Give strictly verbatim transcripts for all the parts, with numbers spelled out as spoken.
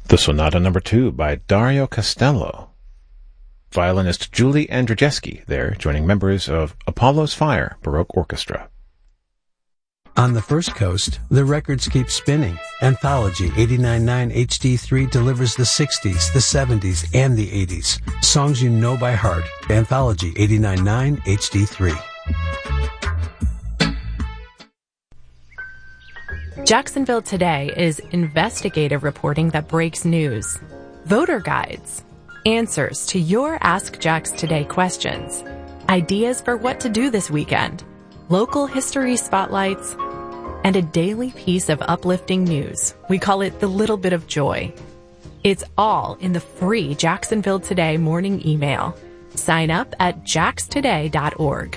The Sonata Number Two by Dario Castello. Violinist Julie Andrzejewski there, joining members of Apollo's Fire Baroque Orchestra. On the First Coast, the records keep spinning. Anthology eighty-nine point nine H D three delivers the sixties, the seventies, and the eighties. Songs you know by heart. Anthology eighty-nine point nine H D three. Jacksonville Today is investigative reporting that breaks news. Voter guides. Answers to your Ask Jax Today questions. Ideas for what to do this weekend. Local history spotlights. And a daily piece of uplifting news. We call it the little bit of joy. It's all in the free Jacksonville Today morning email. Sign up at jax today dot org.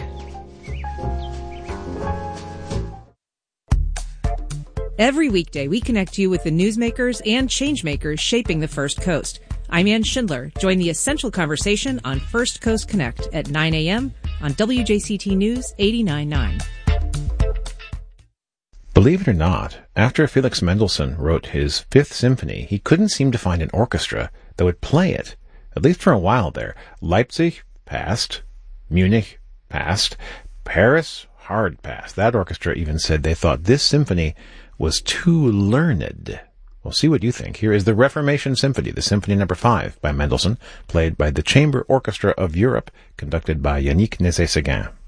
Every weekday, we connect you with the newsmakers and changemakers shaping the First Coast. I'm Ann Schindler. Join the essential conversation on First Coast Connect at nine a.m. on W J C T News eighty-nine point nine. Believe it or not, after Felix Mendelssohn wrote his Fifth Symphony, he couldn't seem to find an orchestra that would play it, at least for a while there. Leipzig passed, Munich passed, Paris hard passed. That orchestra even said they thought this symphony was too learned. We'll see what you think. Here is the Reformation Symphony, the Symphony Number Five by Mendelssohn, played by the Chamber Orchestra of Europe, conducted by Yannick Nézet-Séguin.